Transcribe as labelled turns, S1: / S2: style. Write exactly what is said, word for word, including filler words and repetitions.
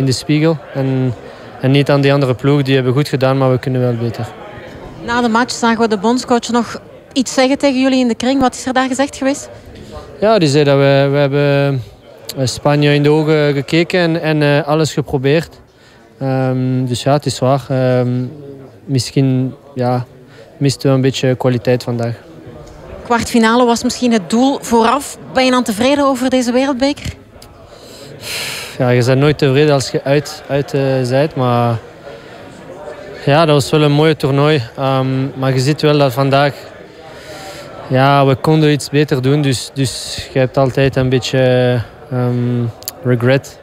S1: de spiegel. En, en niet aan die andere ploeg. Die hebben goed gedaan, maar we kunnen wel beter.
S2: Na de match zagen we de bondscoach nog iets zeggen tegen jullie in de kring. Wat is er daar gezegd geweest?
S1: Ja, die zei dat we, we hebben Spanje in de ogen gekeken en, en uh, alles geprobeerd. Um, dus ja, het is waar. Um, misschien ja, misten we een beetje kwaliteit vandaag.
S2: Kwartfinale was misschien het doel vooraf. Ben je dan tevreden over deze wereldbeker?
S1: Ja, je bent nooit tevreden als je uit, uit uh, bent, maar ja, dat was wel een mooie toernooi. Um, maar je ziet wel dat vandaag, ja, we konden iets beter doen, dus, dus je hebt altijd een beetje um, regret.